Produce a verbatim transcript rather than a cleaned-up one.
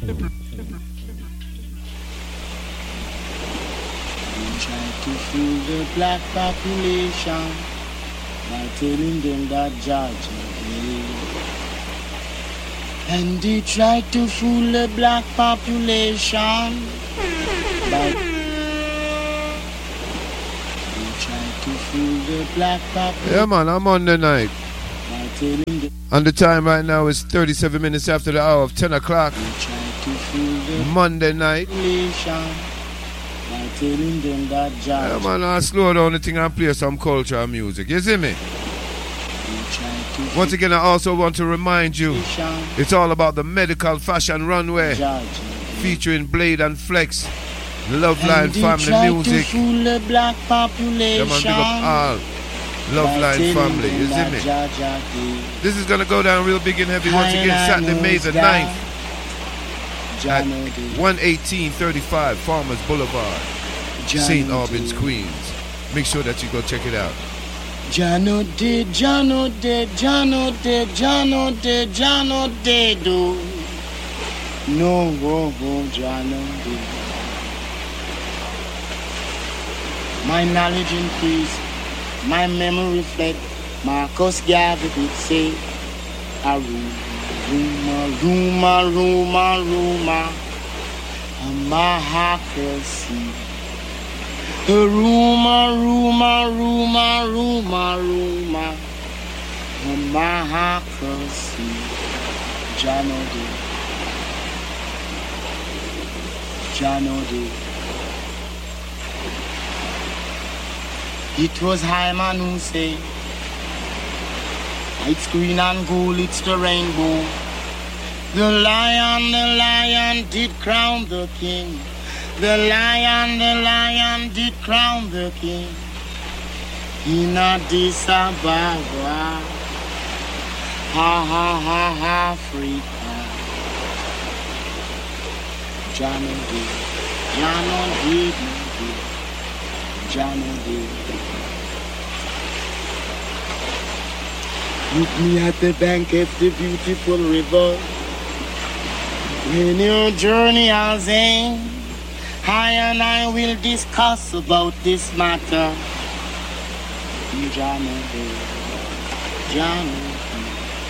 Try to fool the black population by telling them that Georgia is. And they try to fool the black population by they try to fool the black population. Yeah, man, I'm on the night. By telling them. And the time right now is thirty-seven minutes after the hour of ten o'clock. They try to fool the Monday night. population. Telling them that yeah, man, I'll slow down the thing and play some cultural music. You see me? Once again, I also want to remind you, it's all about the medical fashion runway featuring Blade and Flex, Love Line family music. The black population. Yeah, man, big up all Love Line family. You see me? This is going to go down real big and heavy once again, Saturday, May the ninth. At one eighteen thirty-five Farmers Boulevard, Saint Albans, Queens. Make sure that you go check it out. Jano de, Jano de, Jano de, Jano de, Jano de do. No, oh, oh, Jano de. My knowledge increase, my memory reflect. Marcus Garvey would say, Aru. Rumor, rumor, rumor, rumor, a mahacracy. A rumor, rumor, rumor, rumor, rumor, a mahacracy. Jano de, Jano de. It was Hyman who said, it's green and gold, it's the rainbow. The lion, the lion did crown the king. The lion, the lion did crown the king. In Addis Ababa, ha ha ha ha, Africa. Jano de, Jano de, Jano de. Meet me at the bank of the beautiful river. When your journey has end, I and I will discuss about this matter. Jano de, Jano.